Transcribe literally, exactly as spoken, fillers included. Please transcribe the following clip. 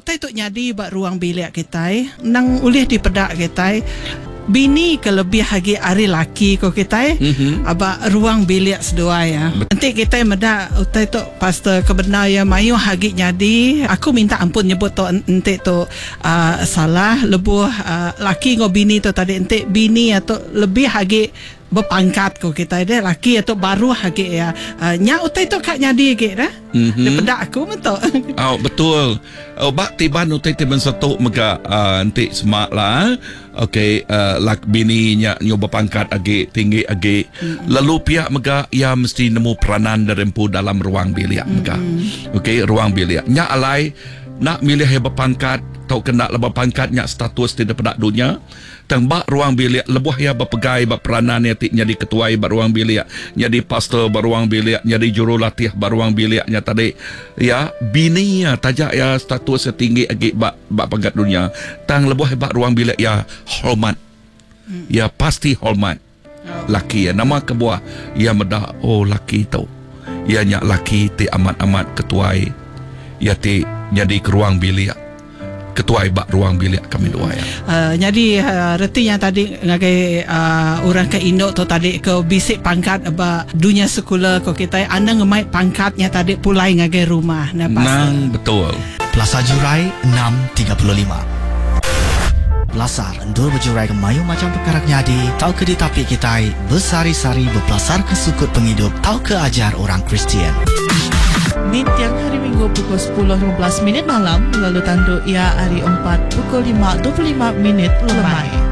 utai tu nyadi ba ruang bilik kita nang ulih di pedak kita bini kelebih lagi ari laki ko kita mm-hmm. aba ruang bilik sedua ya. Nanti kita meda utai tu pastor kebenar ya mayu hagi nyadi aku minta ampun nyebut tu ente tu uh, salah lebuh uh, laki ngo bini tu tadi ente bini atau lebih hagi berpangkat ko kita dia laki atau baru hagi ya uh, nya utai tu kak nyadi ke dah mm-hmm. daripada aku betul. Oh betul. Oh bak tiban utai tiban satu mega uh, ente semak lah. Okey, uh, lak bini nya nyoba pangkat agi tinggi agi. Mm-hmm. Lalu pihak mega ia mesti nemu peranan derempu dalam ruang bilik mega. Mm-hmm. Okey, ruang bilik. Nya alai nak milih yang berpangkat atau kena lebih pangkat nya status tidak pada dunia. Tang bak ruang bilik lebuh ya berpegai berperanan ya tik jadi ketua bar ruang bilik, jadi pastor bar ruang bilik, jadi jurulatih bar ruang biliknya tadi. Ya, bini ya tajak ya status setinggi agi bak bak pangkat dunia. Tang lebuh bak ruang bilik ya hormat. Ya pasti hormat. Laki ya nama kebuah ya medah oh laki tu. Ya nya laki ti amat-amat ketua. Ya ti jadi ke ruang bilik. Ketua ibak ruang bilik kami dua ya. Uh, jadi uh, reti yang tadi ngagai uh, orang ke Indo tu tadi ke bisik pangkat aba dunia sekolah ko kita anda ngemai pangkatnya tadi pulai ngagai rumah nah pastor. Nang betul. Plaza Jurai enam tiga puluh lima. Belasar endur berjurai ke mayu macam perkara nyadi tau ke di tapi kita bersari-sari berpelasar ke sukut penghidup tau ke ajar orang Kristian. Mid tiap hari Minggu pukul sepuluh lima belas minit malam, lalu tanduk ia hari empat pukul lima dua puluh lima minit lemai.